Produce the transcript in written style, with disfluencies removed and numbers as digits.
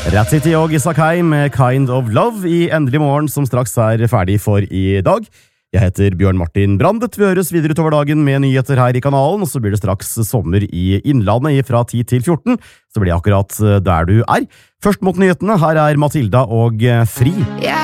Rat City og Isakheim med Kind of Love i Endelig morgen, som straks er ferdig for i dag. Jeg heter Bjørn Martin Brandet. Vi høres videre utover dagen med nyheter her i kanalen, og så blir det straks sommer i Innlandet fra 10 til 14. Så blir det akkurat der du er. Først mot nyhetene, her er Matilda og Fri. Jeg